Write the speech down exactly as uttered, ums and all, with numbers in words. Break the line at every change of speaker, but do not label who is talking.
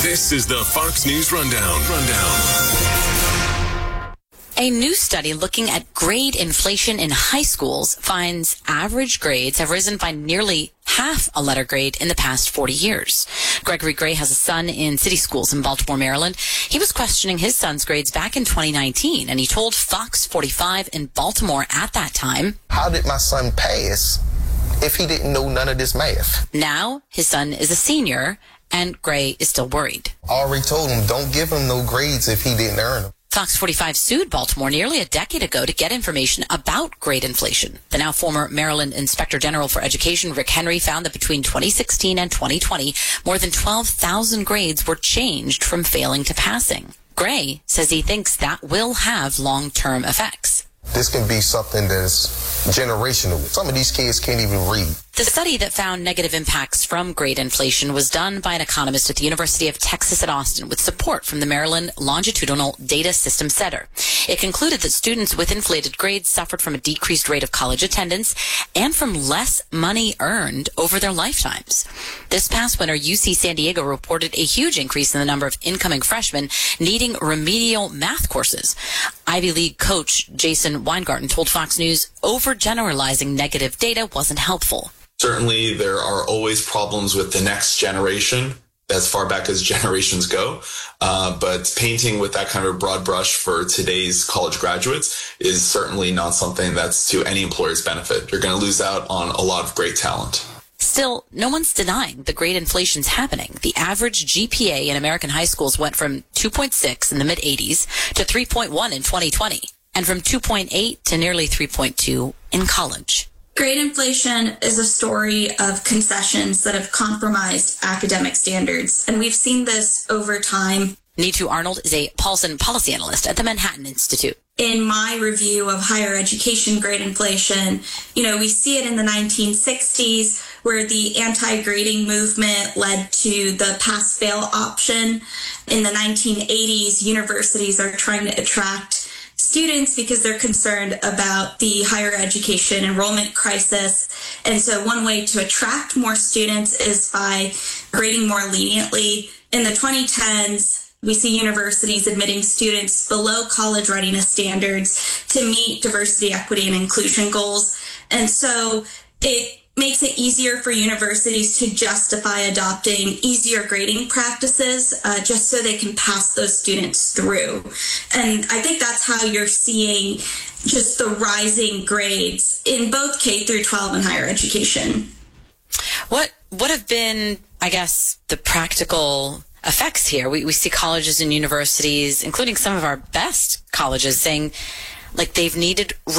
This is the Fox News Rundown. Rundown.
A new study looking at grade inflation in high schools finds average grades have risen by nearly half a letter grade in the past forty years. Gregory Gray has a son in city schools in Baltimore, Maryland. He was questioning his son's grades back in twenty nineteen, and he told Fox forty-five in Baltimore at that time,
"How did my son pass if he didn't know none of this math?"
Now his son is a senior, and Gray is still worried.
I already told him, don't give him no grades if he didn't earn them.
Fox forty-five sued Baltimore nearly a decade ago to get information about grade inflation. The now former Maryland Inspector General for Education, Rick Henry, found that between twenty sixteen and twenty twenty, more than twelve thousand grades were changed from failing to passing. Gray says he thinks that will have long-term effects.
This can be something that's generational. Some of these kids can't even read.
The study that found negative impacts from grade inflation was done by an economist at the University of Texas at Austin with support from the Maryland Longitudinal Data System Center. It concluded that students with inflated grades suffered from a decreased rate of college attendance and from less money earned over their lifetimes. This past winter, U C San Diego reported a huge increase in the number of incoming freshmen needing remedial math courses. Ivy League coach Jason Weingarten told Fox News overgeneralizing negative data wasn't helpful.
Certainly, there are always problems with the next generation, as far back as generations go. Uh, but painting with that kind of a broad brush for today's college graduates is certainly not something that's to any employer's benefit. You're going to lose out on a lot of great talent.
Still, no one's denying the grade inflation's happening. The average G P A in American high schools went from two point six in the mid-eighties to three point one in twenty twenty, and from two point eight to nearly three point two in college.
Grade inflation is a story of concessions that have compromised academic standards, and we've seen this over time.
Neetu Arnold is a Paulson policy analyst at the Manhattan Institute.
In my review of higher education grade inflation, you know, we see it in the nineteen sixties where the anti-grading movement led to the pass-fail option. In the nineteen eighties, universities are trying to attract students because they're concerned about the higher education enrollment crisis. And so one way to attract more students is by grading more leniently. In the twenty tens, we see universities admitting students below college readiness standards to meet diversity, equity, and inclusion goals. And so it makes it easier for universities to justify adopting easier grading practices uh, just so they can pass those students through. And I think that's how you're seeing just the rising grades in both K through twelve and higher education.
What would have been, I guess, the practical effects here? We, we see colleges and universities, including some of our best colleges, saying like they've needed